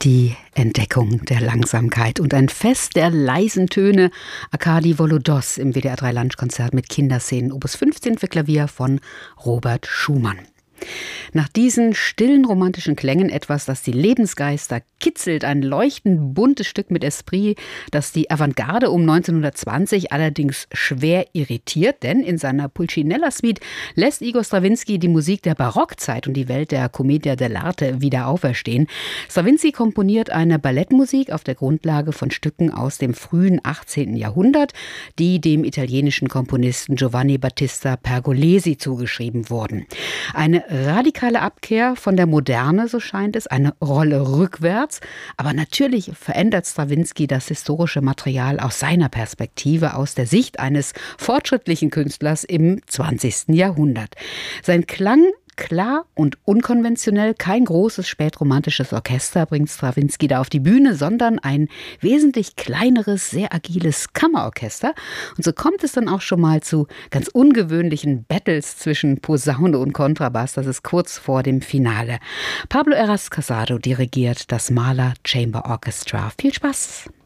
Die Entdeckung der Langsamkeit und ein Fest der leisen Töne. Arkadi Volodos im WDR 3 Lunchkonzert mit Kinderszenen, Opus 15 für Klavier von Robert Schumann. Nach diesen stillen romantischen Klängen etwas, das die Lebensgeister kitzelt, ein leuchtend buntes Stück mit Esprit, das die Avantgarde um 1920 allerdings schwer irritiert, denn in seiner Pulcinella-Suite lässt Igor Strawinsky die Musik der Barockzeit und die Welt der Commedia dell'arte wieder auferstehen. Strawinsky komponiert eine Ballettmusik auf der Grundlage von Stücken aus dem frühen 18. Jahrhundert, die dem italienischen Komponisten Giovanni Battista Pergolesi zugeschrieben wurden. Eine radikale Abkehr von der Moderne, so scheint es, eine Rolle rückwärts. Aber natürlich verändert Strawinsky das historische Material aus seiner Perspektive, aus der Sicht eines fortschrittlichen Künstlers im 20. Jahrhundert. Sein Klang klar und unkonventionell, kein großes spätromantisches Orchester bringt Strawinsky da auf die Bühne, sondern ein wesentlich kleineres, sehr agiles Kammerorchester. Und so kommt es dann auch schon mal zu ganz ungewöhnlichen Battles zwischen Posaune und Kontrabass. Das ist kurz vor dem Finale. Pablo Heras Casado dirigiert das Mahler Chamber Orchestra. Viel Spaß!